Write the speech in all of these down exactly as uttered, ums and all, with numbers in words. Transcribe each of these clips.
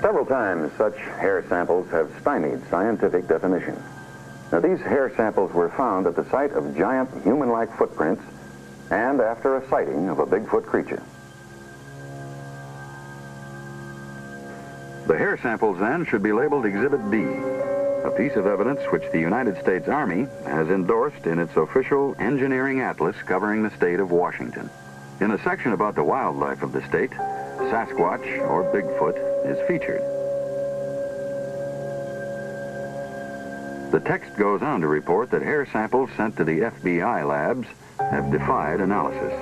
Several times, such hair samples have stymied scientific definition. Now, these hair samples were found at the site of giant human-like footprints and after a sighting of a Bigfoot creature. The hair samples, then, should be labeled Exhibit D, a piece of evidence which the United States Army has endorsed in its official engineering atlas covering the state of Washington. In a section about the wildlife of the state, Sasquatch, or Bigfoot, is featured. The text goes on to report that hair samples sent to the F B I labs have defied analysis.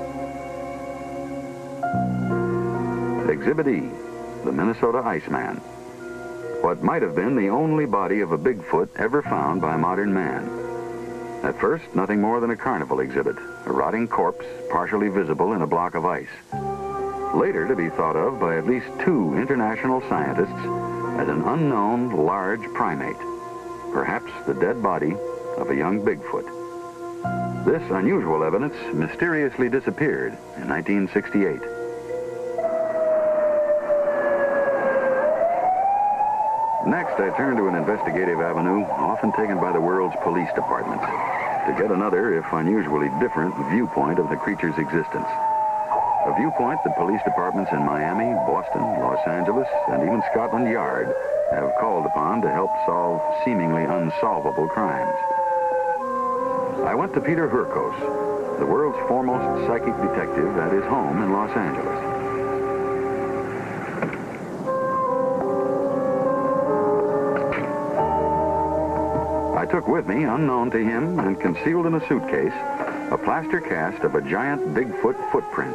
Exhibit E, the Minnesota Iceman. What might have been the only body of a Bigfoot ever found by modern man. At first, nothing more than a carnival exhibit, a rotting corpse partially visible in a block of ice. Later to be thought of by at least two international scientists as an unknown large primate, perhaps the dead body of a young Bigfoot. This unusual evidence mysteriously disappeared in nineteen sixty-eight. Next, I turn to an investigative avenue often taken by the world's police departments to get another, if unusually different, viewpoint of the creature's existence. A viewpoint that police departments in Miami, Boston, Los Angeles, and even Scotland Yard have called upon to help solve seemingly unsolvable crimes. I went to Peter Hurkos, the world's foremost psychic detective, at his home in Los Angeles. I took with me, unknown to him and concealed in a suitcase, a plaster cast of a giant Bigfoot footprint.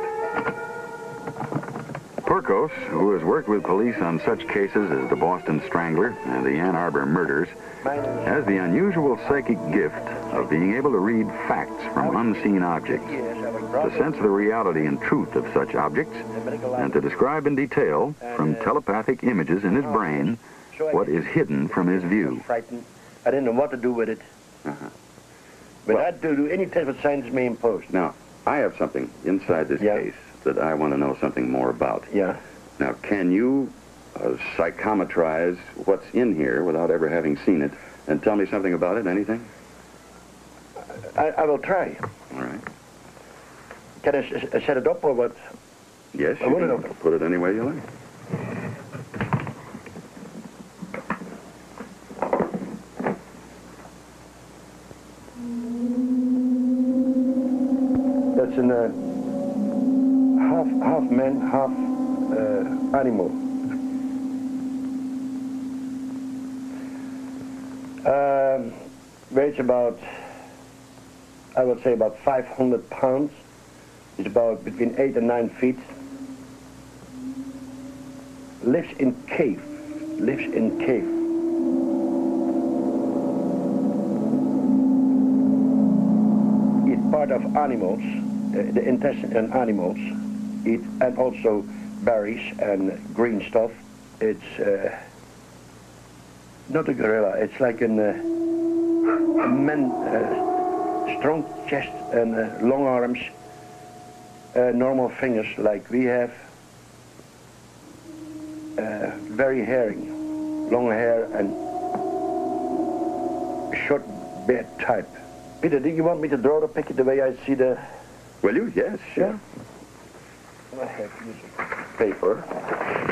Hurkos, who has worked with police on such cases as the Boston Strangler and the Ann Arbor murders, has the unusual psychic gift of being able to read facts from unseen objects, to sense the reality and truth of such objects, and to describe in detail, from telepathic images in his brain, what is hidden from his view. I didn't know what to do with it. Uh-huh. But Well, I had to do any type of science may impose. Now, I have something inside this Yeah. case that I want to know something more about. Yeah. Now, can you uh, psychometrize what's in here without ever having seen it and tell me something about it, anything? I, I will try. All right. Can I s s set it up or what? Yes, I you want to can know. put it any way you like. That's an uh, half half man, half uh, animal. Um, weighs about, I would say about five hundred pounds. It's about between eight and nine feet. Lives in cave. Lives in cave. Eat part of animals, uh, the intestine and animals. Eat and also berries and green stuff. It's uh, not a gorilla. It's like an, uh, a man, uh, strong chest and uh, long arms. Uh, normal fingers like we have. Uh, very hairy, long hair and short beard type. Peter, do you want me to draw the picture the way I see the... Will you? Yes, sure. Yeah? I have use of paper.